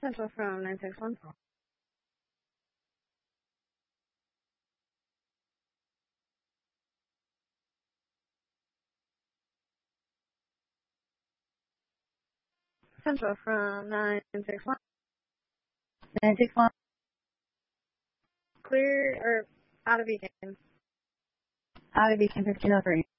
Central from 961. Central from 961. 961. Clear or out of beacon? Out of beacon 1503.